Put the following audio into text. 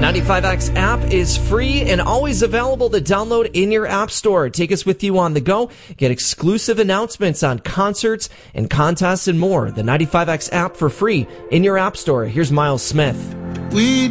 95X app is free and always available to download in your app store. Take us with you on the go. Get exclusive announcements on concerts and contests and more. The 95X app for free in your app store. Here's Miles Smith.